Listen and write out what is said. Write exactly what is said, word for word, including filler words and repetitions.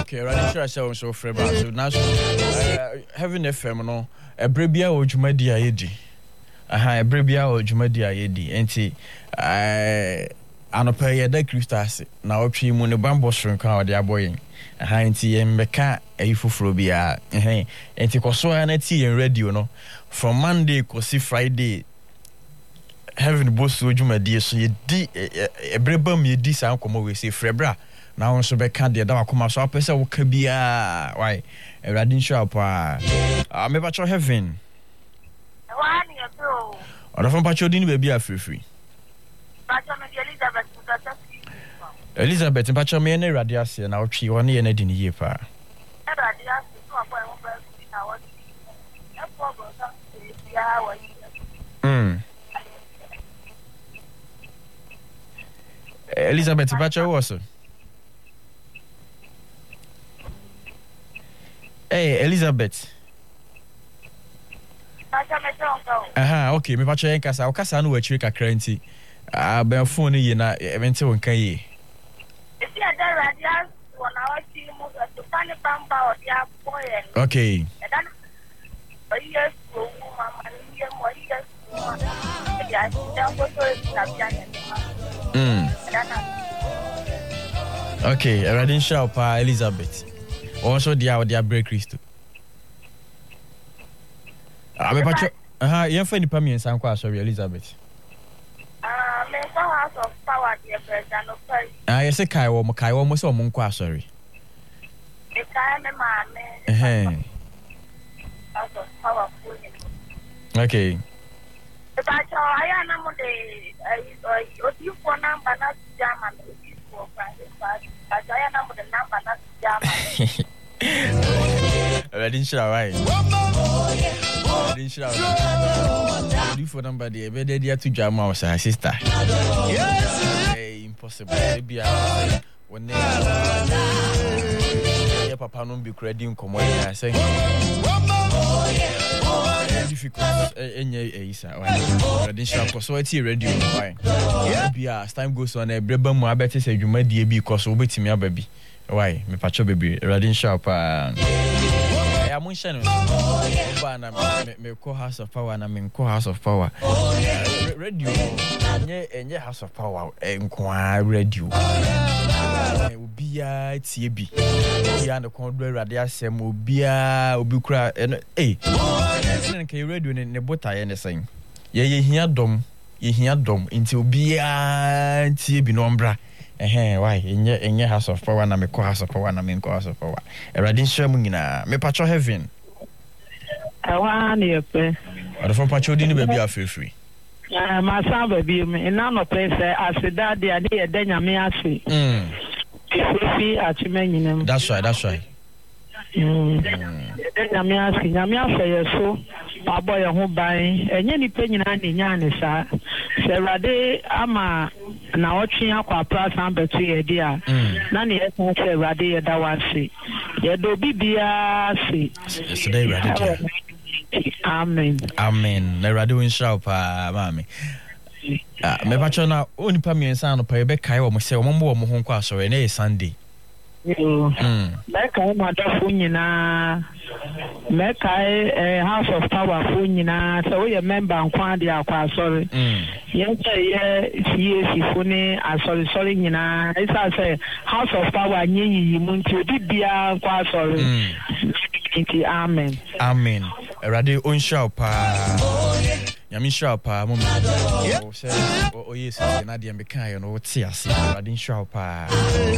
Okay, right sure I say so freba so now having F M no ebrebia o dwumadi ayedi aha ebrebia o dwumadi ayedi enti eh anopa ye da Christas na otwe mu ne bambo shrinka o de aboyen aha enti ye mbeka ayifoforo bia eh enti koso na ti yen radio no from Monday kosi Friday having boss o dwumadi so ye di ebrebam ye di san komo we say frebra na won so be ka de da wakoma so apese wo ka bia why Radin shop ah me ba cho heaven wa ni e bro odo fon pa cho din be bia free free ba cho me Elizabeth mutata Elizabeth pa cho me ne radio ase na otwi won ye na di ni ye pa radio ase so apo e mo ba na wo e po go sa bia wa mm Elizabeth pa cho wo so Hey, Elizabeth. Aha, okay, me pacho yen kasa, o kasa no wachiri kakra nti. Ah, ben phone yi na event won kan yi. If you are there radius one hour team to find a bamba or dia boy. Okay. And yes, mama, you mo yes. Yeah, don't go to Mm. Okay, Radin shop Elizabeth. Also dia dia break Christo. Ah me pacho aha yen fa nipa mien san kwa sorry Elizabeth. Ah me so house of power the president of Paris. Ah yes kai wo mo kai wo mo so mo kwa sorry. Me kai me ma me. Eh. House of power full. Okay. The pacho aya na mo de ai o ti phone number na jama me for private party. Pacho aya na mo de number na jama. Radin shira right. Radin shira. Do for number the be there to jama was her sister. Yes. Impossible. Maybe I when yeah papa no be credit nkomo ya say. Difficult enye isa. Radin shira so ati radio why. Maybe as time goes on e breba mu abete say dwumadi bi because obetimi ababi. Why me pacho baby Radin shop ah ya munshano oba na me me ko house of power na me ko house of power radio enye enye house of power enko radio obia tie bi ya na kon do radio asem obia obi kura eh sen ke radio ne ne bota ye ne sen ye ye hia dom ye hia dom nti obia tie bi no mbra eh why enye enye house of power na me ko house of power na me ko house of power Radin sham nyina me pacho heaven awa na yepe odo fon pacho di ni ba bia free ah ma sa ba bi me na no pe se aseda de ade ye da nyame ase mm fi achime nyinem that's right that's right mm nyame ase nyame ase yeso aboye ho ban enye ni pe nyina na nya ne sa se rade ama na otwe akwa prasa betu ye dia na ne e se rade ye da wase ye do bibia se so dey rade amen amen na rade win shop pa mami ah me pacho na oni pa mi ensa no pa ye be kai wo mo se wo mo wo mo ho kwa so na e Sunday mm like ma da fu nyina make I house of power fu nyina so we member nkwa de akwa sorry mm yes ye C A C fu ni asori sorry nyina isa say house of power nyi mu nti bibia nkwa sorry nti amen amen erade on shop pa Yami shop pa mo o say o yes na de mbeka yo no ti ase erade shop pa